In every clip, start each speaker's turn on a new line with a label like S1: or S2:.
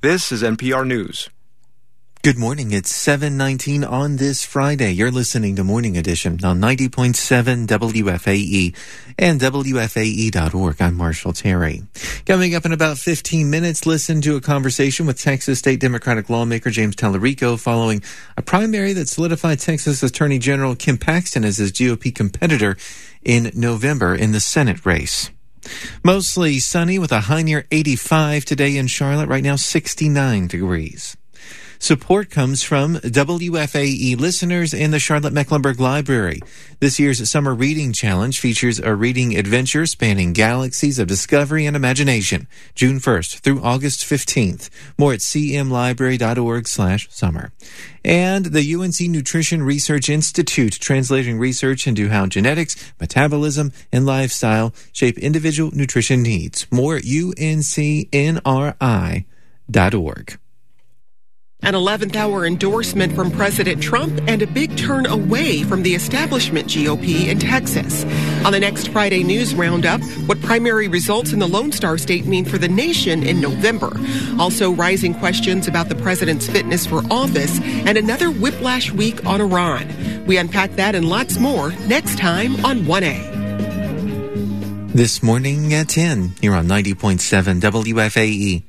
S1: This is NPR News.
S2: Good morning. It's 7:19 on this Friday. You're listening to Morning Edition on 90.7 WFAE and WFAE.org. I'm Marshall Terry. Coming up in about 15 minutes, listen to a conversation with Texas State Democratic lawmaker James Tallarico following a primary that solidified Texas Attorney General Kim Paxton as his GOP competitor in November in the Senate race. Mostly sunny with a high near 85 today in Charlotte. Right now, 69 degrees. Support comes from WFAE listeners in the Charlotte-Mecklenburg Library. This year's Summer Reading Challenge features a reading adventure spanning galaxies of discovery and imagination, June 1st through August 15th. More at cmlibrary.org/summer. And the UNC Nutrition Research Institute, translating research into how genetics, metabolism, and lifestyle shape individual nutrition needs. More at uncnri.org.
S3: An 11th hour endorsement from President Trump and a big turn away from the establishment GOP in Texas. On the next Friday News Roundup, what primary results in the Lone Star State mean for the nation in November. Also, rising questions about the president's fitness for office and another whiplash week on Iran. We unpack that and lots more next time on 1A.
S2: This morning at 10 here on 90.7 WFAE.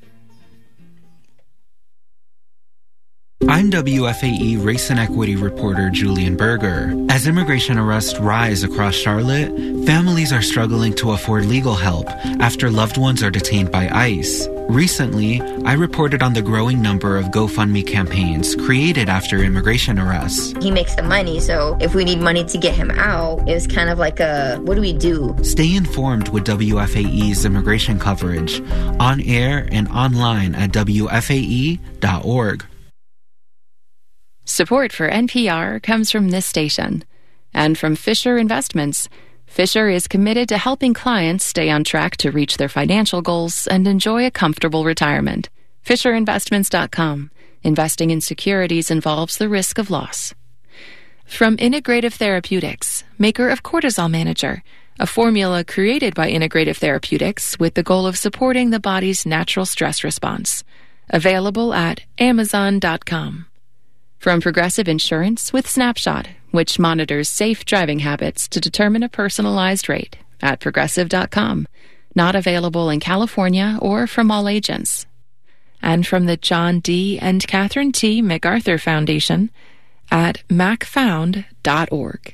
S4: I'm WFAE race and equity reporter Julian Berger. As immigration arrests rise across Charlotte, families are struggling to afford legal help after loved ones are detained by ICE. Recently, I reported on the growing number of GoFundMe campaigns created after immigration arrests.
S5: He makes the money, so if we need money to get him out, it was kind of like what do we do?
S4: Stay informed with WFAE's immigration coverage on air and online at WFAE.org.
S6: Support for NPR comes from this station and from Fisher Investments. Fisher is committed to helping clients stay on track to reach their financial goals and enjoy a comfortable retirement. FisherInvestments.com. Investing in securities involves the risk of loss. From Integrative Therapeutics, maker of Cortisol Manager, a formula created by Integrative Therapeutics with the goal of supporting the body's natural stress response. Available at Amazon.com. From Progressive Insurance with Snapshot, which monitors safe driving habits to determine a personalized rate at Progressive.com. Not available in California or from all agents. And from the John D. and Catherine T. MacArthur Foundation at macfound.org.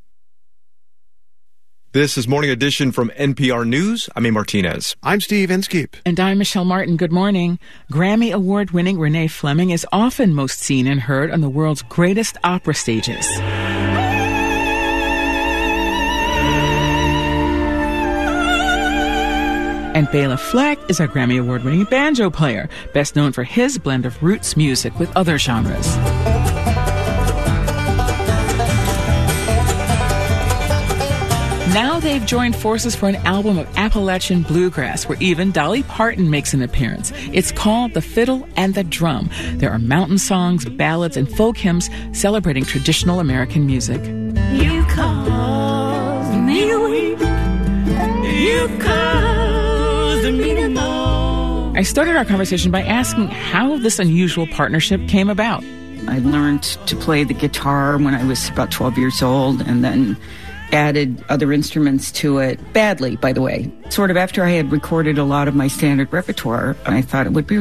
S1: This is Morning Edition from NPR News. I'm A. Martinez.
S7: I'm Steve Inskeep.
S8: And I'm Michelle Martin. Good morning. Grammy Award-winning Renee Fleming is often most seen and heard on the world's greatest opera stages. And Bela Fleck is a Grammy Award-winning banjo player, best known for his blend of roots music with other genres. Now they've joined forces for an album of Appalachian bluegrass where even Dolly Parton makes an appearance. It's called The Fiddle and the Drum. There are mountain songs, ballads, and folk hymns celebrating traditional American music.
S9: You caused me to weep. You caused me to know.
S8: I started our conversation by asking how this unusual partnership came about.
S10: I learned to play the guitar when I was about 12 years old and then added other instruments to it, badly, by the way. Sort of after I had recorded a lot of my standard repertoire, I thought it would be